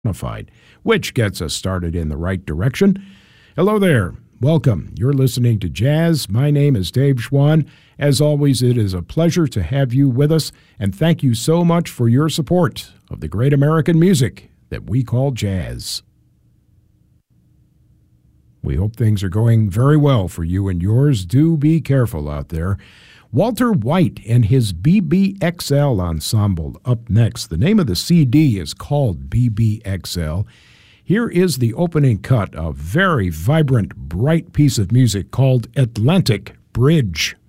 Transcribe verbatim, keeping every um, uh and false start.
Unified, which gets us started in the right direction. Hello there. Welcome. You're listening to Jazz. My name is Dave Schwann. As always, it is a pleasure to have you with us, and thank you so much for your support of the great American music that we call jazz. We hope things are going very well for you and yours. Do be careful out there. Walter White and his B B X L Ensemble up next. The name of the C D is called B B X L. Here is the opening cut, a very vibrant, bright piece of music called Atlantic Bridge.